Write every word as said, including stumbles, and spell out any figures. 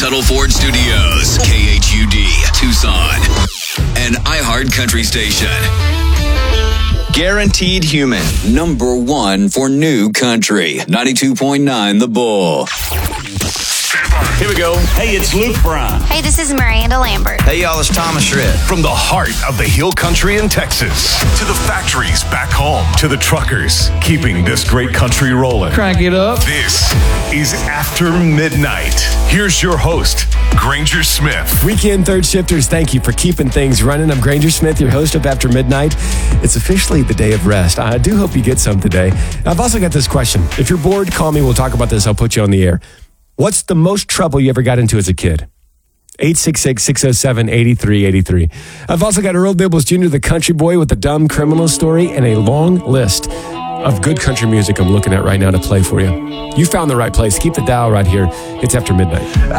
Tuttle Ford Studios, K H U D, Tucson, an iHeart Country station. Guaranteed Human, number one for new country. ninety-two point nine The Bull. Here we go. Hey, it's Luke Bryan. Hey, this is Miranda Lambert. Hey, y'all, it's Thomas Shred. From the heart of the Hill Country in Texas to the factories back home to the truckers keeping this great country rolling. Crank it up. This is After Midnight. Here's your host, Granger Smith. Weekend third shifters, thank you for keeping things running. I'm Granger Smith, your host of After Midnight. It's officially the day of rest. I do hope you get some today. I've also got this question. If you're bored, call me. We'll talk about this. I'll put you on the air. What's the most trouble you ever got into as a kid? eight six six, six oh seven, eight three eight three. I've also got Earl Bibbles Junior, the country boy with the dumb criminal story, and a long list of good country music I'm looking at right now to play for you. You found the right place. Keep the dial right here. It's After Midnight.